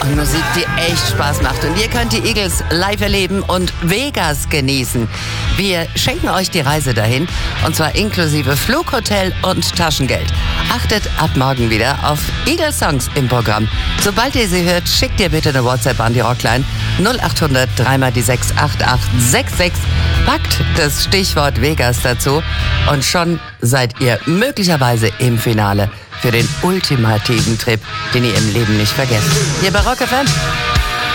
Und Musik, die echt Spaß macht. Und ihr könnt die Eagles live erleben und Vegas genießen. Wir schenken euch die Reise dahin. Und zwar inklusive Flughotel und Taschengeld. Achtet ab morgen wieder auf Eagles Songs im Programm. Sobald ihr sie hört, schickt ihr bitte eine WhatsApp an die Rockline 0800 3 die 68866. Packt das Stichwort Vegas dazu und schon seid ihr möglicherweise im Finale für den ultimativen Trip, den ihr im Leben nicht vergesst. Hier bei Rock FM.